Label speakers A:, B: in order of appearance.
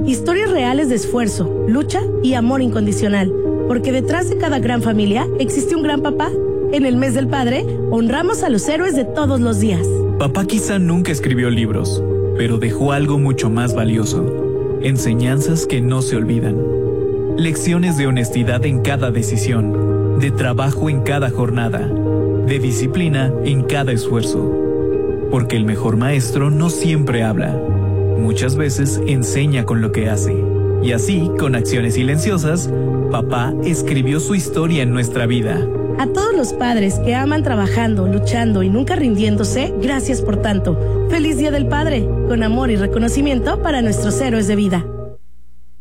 A: Historias reales de esfuerzo, lucha y amor incondicional. Porque detrás de cada gran familia existe un gran papá. En el mes del padre, honramos a los héroes de todos los días.
B: Papá quizá nunca escribió libros, pero dejó algo mucho más valioso. Enseñanzas que no se olvidan. Lecciones de honestidad en cada decisión, de trabajo en cada jornada, de disciplina en cada esfuerzo. Porque el mejor maestro no siempre habla. Muchas veces enseña con lo que hace. Y así, con acciones silenciosas, papá escribió su historia en nuestra vida.
A: A todos los padres que aman trabajando, luchando y nunca rindiéndose, gracias por tanto. ¡Feliz Día del Padre! Con amor y reconocimiento para nuestros héroes de vida.